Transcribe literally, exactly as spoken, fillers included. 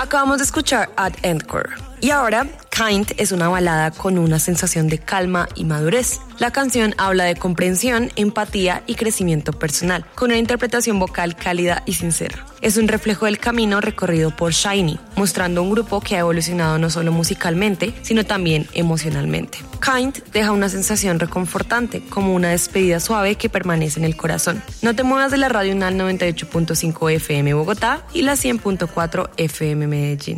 Acabamos de escuchar At Endcore. Y ahora, Kind es una balada con una sensación de calma y madurez. La canción habla de comprensión, empatía y crecimiento personal, con una interpretación vocal cálida y sincera. Es un reflejo del camino recorrido por Shiny, mostrando un grupo que ha evolucionado no solo musicalmente, sino también emocionalmente. Kind deja una sensación reconfortante, como una despedida suave que permanece en el corazón. No te muevas de la radio UNAL noventa y ocho punto cinco F M Bogotá y la cien punto cuatro F M Medellín.